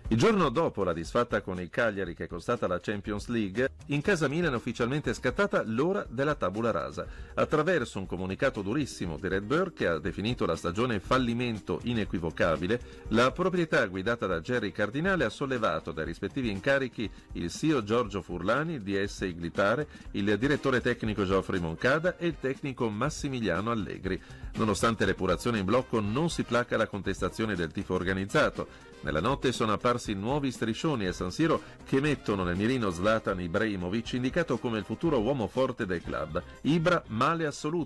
Il giorno dopo la disfatta con il Cagliari che è costata la Champions League, in casa Milan è ufficialmente scattata l'ora della tabula rasa. Attraverso un comunicato durissimo di Red Bull che ha definito la stagione fallimento inequivocabile, la proprietà guidata da Gerry Cardinale ha sollevato dai rispettivi incarichi il CEO Giorgio Furlani, il DS Iglitare, il direttore tecnico Geoffrey Moncada e il tecnico Massimiliano Allegri. Nonostante l'epurazione in blocco non si placa la contestazione del tifo organizzato. Nella notte sono apparsi nuovi striscioni a San Siro che mettono nel mirino Zlatan Ibrahimovic, indicato come il futuro uomo forte del club. Ibra male assoluto